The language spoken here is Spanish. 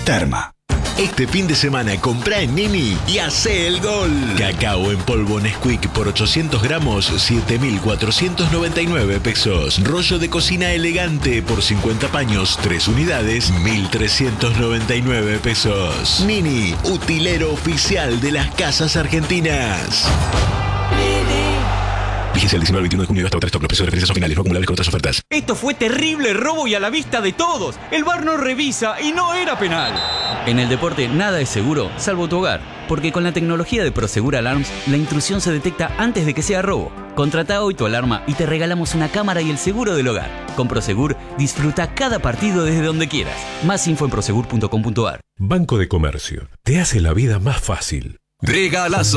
Terma. Este fin de semana comprá en Nini y hacé el gol. Cacao en polvo Nesquik por 800 gramos, 7.499 pesos. Rollo de cocina elegante por 50 paños, 3 unidades, 1.399 pesos. Nini, utilero oficial de las casas argentinas. Vigencia el 19 al 21 de junio hasta agotar stock. Los precios de referencia son finales, no acumulables con otras ofertas. Esto fue terrible robo y a la vista de todos. El VAR no revisa y no era penal. En el deporte nada es seguro, salvo tu hogar. Porque con la tecnología de Prosegur Alarms, la intrusión se detecta antes de que sea robo. Contrata hoy tu alarma y te regalamos una cámara y el seguro del hogar. Con Prosegur, disfruta cada partido desde donde quieras. Más info en prosegur.com.ar. Banco de Comercio. Te hace la vida más fácil. Regalazo